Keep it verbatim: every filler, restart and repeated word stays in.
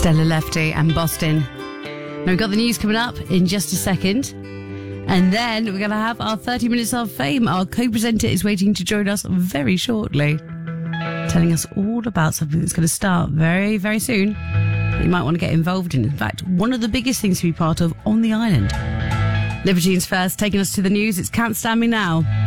Stella Lefty and Boston. Now we've got the news coming up in just a second. And then we're going to have our thirty minutes of fame. Our co-presenter is waiting to join us very shortly, telling us all about something that's going to start very, very soon that you might want to get involved in. In fact, one of the biggest things to be part of on the island. Libertines first, taking us to the news. It's Can't Stand Me Now.